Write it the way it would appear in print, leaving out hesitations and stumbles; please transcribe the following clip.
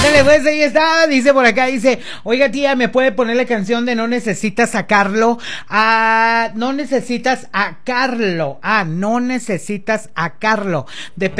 Dale, pues ahí está, dice por acá, dice, oiga tía, ¿me puede poner la canción de No necesitas sacarlo? No necesitas a Carlo, no necesitas a Carlo, de